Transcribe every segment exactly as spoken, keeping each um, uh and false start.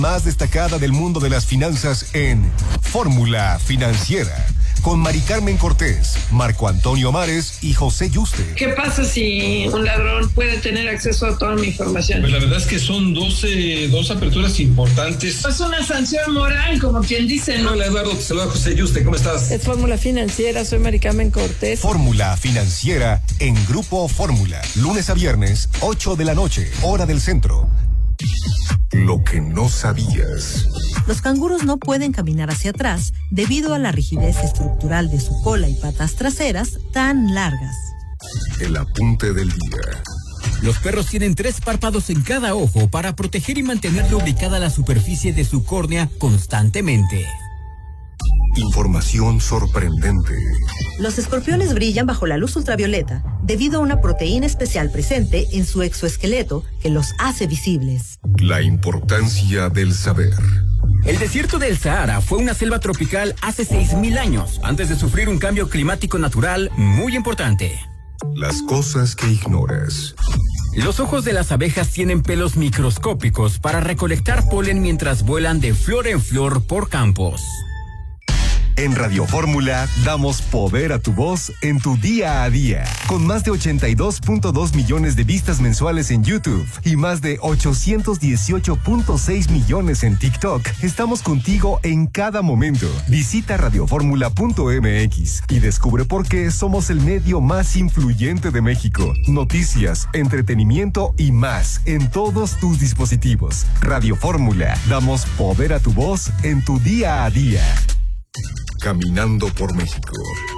más destacada del mundo de las finanzas en Fórmula Financiera, con Mari Carmen Cortés, Marco Antonio Mares y José Yuste. ¿Qué pasa si un ladrón puede tener acceso a toda mi información? Pues la verdad es que son doce, dos aperturas importantes. Es una sanción moral, como quien dice, ¿no? Hola Eduardo, te saluda José Yuste, ¿cómo estás? Es Fórmula Financiera, soy Mari Carmen Cortés. Fórmula Financiera en Grupo Fórmula, lunes a viernes, ocho de la noche, hora del centro. Lo que no sabías. Los canguros no pueden caminar hacia atrás debido a la rigidez estructural de su cola y patas traseras tan largas. El apunte del día. Los perros tienen tres párpados en cada ojo para proteger y mantener lubricada la superficie de su córnea constantemente. Información sorprendente. Los escorpiones brillan bajo la luz ultravioleta debido a una proteína especial presente en su exoesqueleto que los hace visibles. La importancia del saber. El desierto del Sahara fue una selva tropical hace seis mil años, antes de sufrir un cambio climático natural muy importante. Las cosas que ignoras. Los ojos de las abejas tienen pelos microscópicos para recolectar polen mientras vuelan de flor en flor por campos. En Radio Fórmula damos poder a tu voz en tu día a día. Con más de ochenta y dos punto dos millones de vistas mensuales en YouTube y más de ochocientos dieciocho punto seis millones en TikTok, estamos contigo en cada momento. Visita radioformula punto m x y descubre por qué somos el medio más influyente de México. Noticias, entretenimiento y más en todos tus dispositivos. Radio Fórmula, damos poder a tu voz en tu día a día. Caminando por México.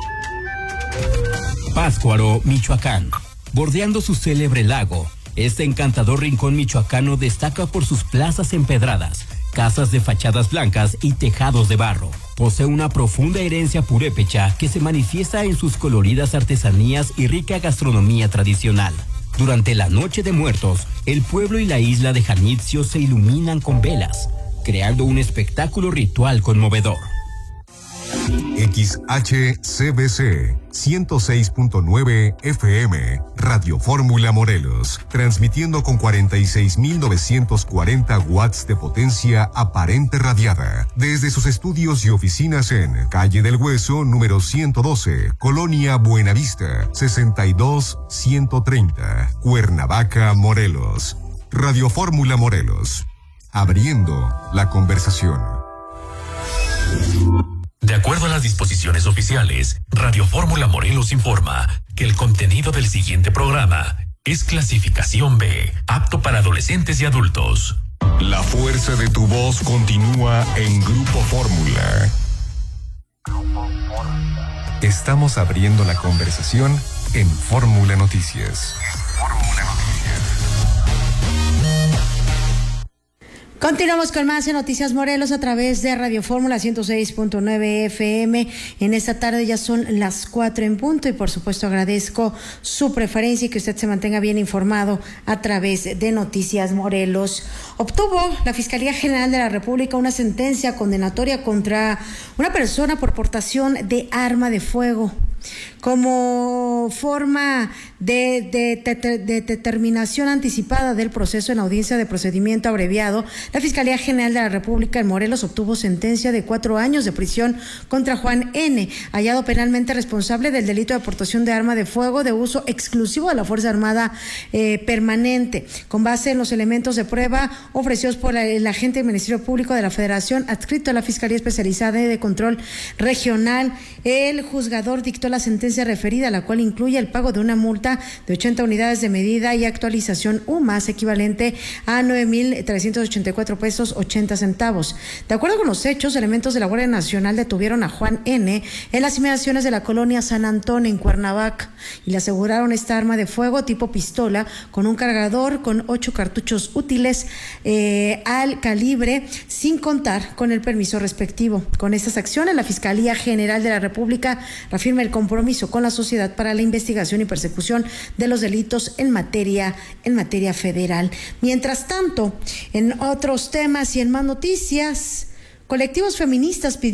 Pátzcuaro, Michoacán. Bordeando su célebre lago, este encantador rincón michoacano destaca por sus plazas empedradas, casas de fachadas blancas y tejados de barro. Posee una profunda herencia purépecha que se manifiesta en sus coloridas artesanías y rica gastronomía tradicional. Durante la Noche de Muertos, el pueblo y la isla de Janitzio se iluminan con velas, creando un espectáculo ritual conmovedor. X H C B C ciento seis punto nueve F M, Radio Fórmula Morelos, transmitiendo con cuarenta y seis mil novecientos cuarenta watts de potencia aparente radiada, desde sus estudios y oficinas en Calle del Hueso, número ciento doce, Colonia Buenavista, sesenta y dos ciento treinta, Cuernavaca, Morelos. Radio Fórmula Morelos, abriendo la conversación. De acuerdo a las disposiciones oficiales, Radio Fórmula Morelos informa que el contenido del siguiente programa es clasificación B, apto para adolescentes y adultos. La fuerza de tu voz continúa en Grupo Fórmula. Estamos abriendo la conversación en Fórmula Noticias. Fórmula Noticias. Continuamos con más en Noticias Morelos a través de Radio Fórmula ciento seis punto nueve F M. En esta tarde ya son las cuatro en punto y por supuesto agradezco su preferencia y que usted se mantenga bien informado a través de Noticias Morelos. Obtuvo la Fiscalía General de la República una sentencia condenatoria contra una persona por portación de arma de fuego. Como forma de, de, de, de determinación anticipada del proceso en audiencia de procedimiento abreviado, la Fiscalía General de la República en Morelos obtuvo sentencia de cuatro años de prisión contra Juan N., hallado penalmente responsable del delito de aportación de arma de fuego de uso exclusivo de la Fuerza Armada eh, permanente, con base en los elementos de prueba ofrecidos por la, el agente del Ministerio Público de la Federación adscrito a la Fiscalía Especializada de Control Regional. El juzgador dictó la sentencia referida, la cual incluye el pago de una multa de ochenta unidades de medida y actualización U M A S equivalente a nueve mil trescientos ochenta y cuatro pesos ochenta centavos. De acuerdo con los hechos, elementos de la Guardia Nacional detuvieron a Juan N. en las inmediaciones de la colonia San Antonio en Cuernavaca y le aseguraron esta arma de fuego tipo pistola con un cargador con ocho cartuchos útiles eh, al calibre, sin contar con el permiso respectivo. Con estas acciones, la Fiscalía General de la República reafirma el compromiso con la sociedad para la investigación y persecución de los delitos en materia, en materia federal. Mientras tanto, en otros temas y en más noticias, colectivos feministas pidieron